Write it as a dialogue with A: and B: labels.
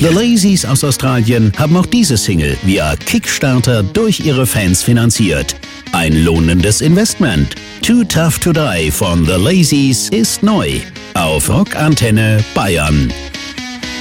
A: The Lazies aus Australien haben auch diese Single via Kickstarter durch ihre Fans finanziert. Ein lohnendes Investment. Too Tough to Die von The Lazies ist neu auf Rock Antenne Bayern.